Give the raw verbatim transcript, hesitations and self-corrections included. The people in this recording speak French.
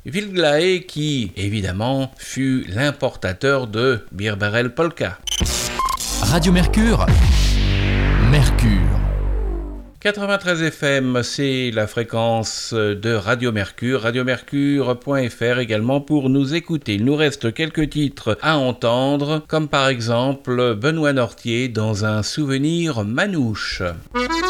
Wilglae qui, évidemment, fut l'importateur de Birbérel Polka. Radio Mercure, Mercure. quatre-vingt-treize F M, c'est la fréquence de Radio Mercure, radiomercure point f r également pour nous écouter. Il nous reste quelques titres à entendre, comme par exemple Benoît Nortier dans un souvenir manouche.